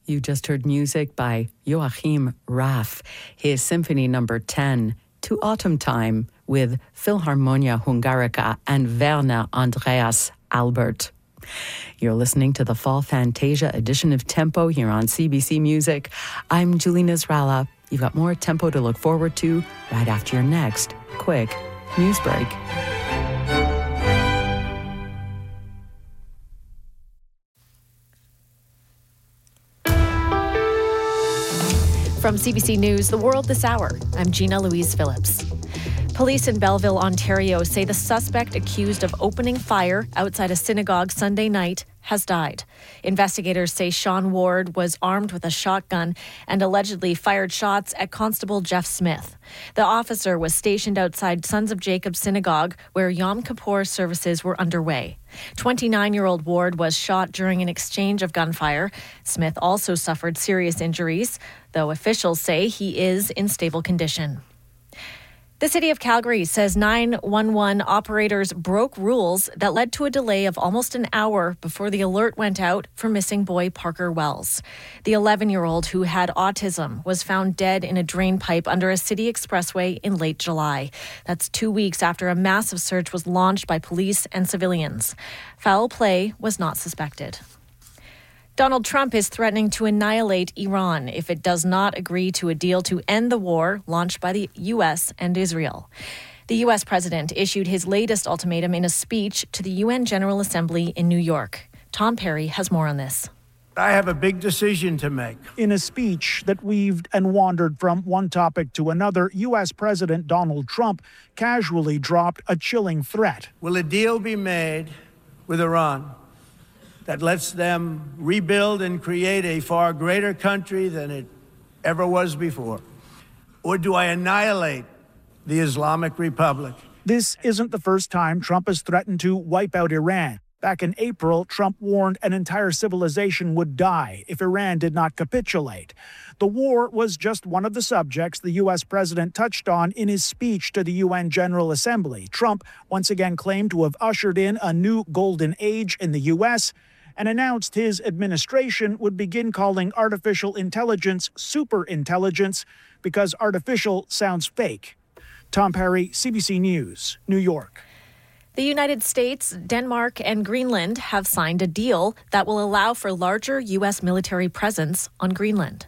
You just heard music by Joachim Raff, his Symphony No. 10, To Autumn Time, with Philharmonia Hungarica and Werner Andreas Albert. You're listening to the Fall Fantasia edition of Tempo here on CBC Music. I'm Julie Nasrallah. You've got more Tempo to look forward to right after your next quick news break. From CBC News, The World This Hour, I'm Gina Louise Phillips. Police in Belleville, Ontario say the suspect accused of opening fire outside a synagogue Sunday night has died. Investigators say Sean Ward was armed with a shotgun and allegedly fired shots at Constable Jeff Smith. The officer was stationed outside Sons of Jacob Synagogue, where Yom Kippur services were underway. 29-year-old Ward was shot during an exchange of gunfire. Smith also suffered serious injuries, though officials say he is in stable condition. The City of Calgary says 911 operators broke rules that led to a delay of almost an hour before the alert went out for missing boy Parker Wells. The 11-year-old who had autism was found dead in a drain pipe under a city expressway in late July. That's 2 weeks after a massive search was launched by police and civilians. Foul play was not suspected. Donald Trump is threatening to annihilate Iran if it does not agree to a deal to end the war launched by the U.S. and Israel. The U.S. president issued his latest ultimatum in a speech to the UN General Assembly in New York. Tom Perry has more on this. I have a big decision to make. In a speech that weaved and wandered from one topic to another, U.S. President Donald Trump casually dropped a chilling threat. Will a deal be made with Iran that lets them rebuild and create a far greater country than it ever was before? Or do I annihilate the Islamic Republic? This isn't the first time Trump has threatened to wipe out Iran. Back in April, Trump warned an entire civilization would die if Iran did not capitulate. The war was just one of the subjects the U.S. president touched on in his speech to the UN General Assembly. Trump once again claimed to have ushered in a new golden age in the U.S., and announced his administration would begin calling artificial intelligence superintelligence because artificial sounds fake. Tom Perry, CBC News, New York. The United States, Denmark, and Greenland have signed a deal that will allow for larger U.S. military presence on Greenland.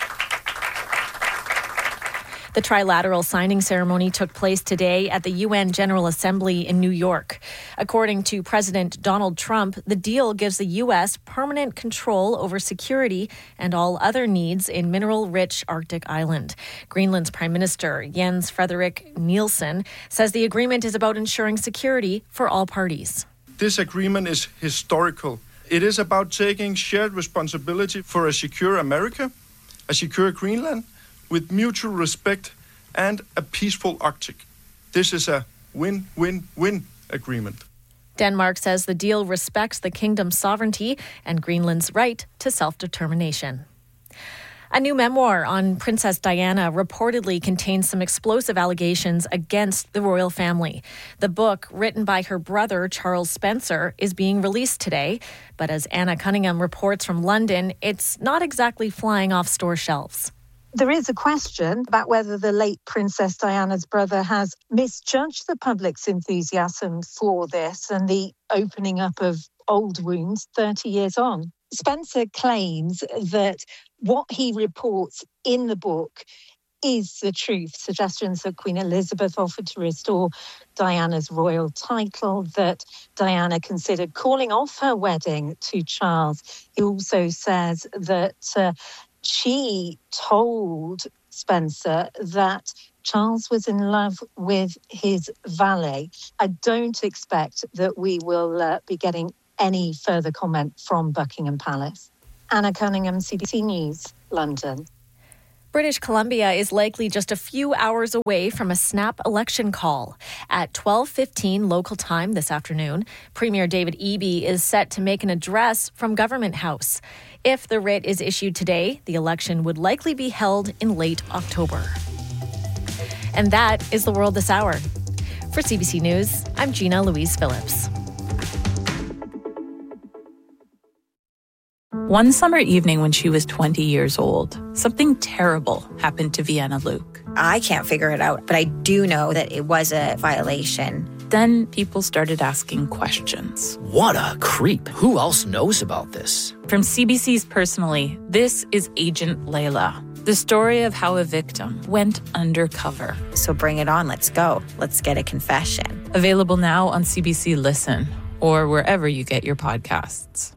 The trilateral signing ceremony took place today at the UN General Assembly in New York. According to President Donald Trump, the deal gives the U.S. permanent control over security and all other needs in mineral-rich Arctic island. Greenland's Prime Minister Jens Frederik Nielsen says the agreement is about ensuring security for all parties. This agreement is historical. It is about taking shared responsibility for a secure America, a secure Greenland, with mutual respect and a peaceful Arctic. This is a win-win-win agreement. Denmark says the deal respects the kingdom's sovereignty and Greenland's right to self-determination. A new memoir on Princess Diana reportedly contains some explosive allegations against the royal family. The book, written by her brother, Charles Spencer, is being released today. But as Anna Cunningham reports from London, it's not exactly flying off store shelves. There is a question about whether the late Princess Diana's brother has misjudged the public's enthusiasm for this and the opening up of old wounds 30 years on. Spencer claims that what he reports in the book is the truth. Suggestions that Queen Elizabeth offered to restore Diana's royal title, that Diana considered calling off her wedding to Charles. He also says that she told Spencer that Charles was in love with his valet. I don't expect that we will be getting any further comment from Buckingham Palace. Anna Cunningham, CBC News, London. British Columbia is likely just a few hours away from a snap election call. At 12:15 local time this afternoon, Premier David Eby is set to make an address from Government House. If the writ is issued today, the election would likely be held in late October. And that is The World This Hour. For CBC News, I'm Gina Louise Phillips. One summer evening when she was 20 years old, something terrible happened to Vienna Luke. I can't figure it out, but I do know that it was a violation. Then people started asking questions. What a creep. Who else knows about this? From CBC's Personally, this is Agent Layla, the story of how a victim went undercover. So bring it on. Let's go. Let's get a confession. Available now on CBC Listen or wherever you get your podcasts.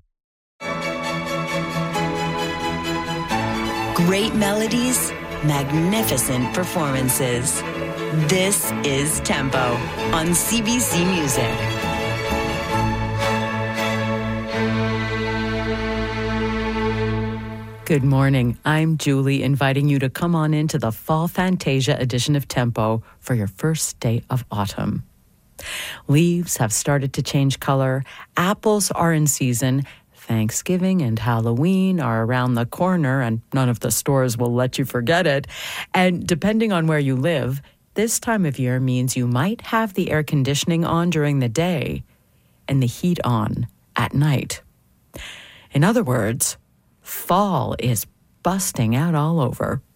Great melodies, magnificent performances. This is Tempo on CBC Music. Good morning. I'm Julie, inviting you to come on into the Fall Fantasia edition of Tempo for your first day of autumn. Leaves have started to change color. Apples are in season. Thanksgiving and Halloween are around the corner, and none of the stores will let you forget it. And depending on where you live, this time of year means you might have the air conditioning on during the day and the heat on at night. In other words, fall is busting out all over.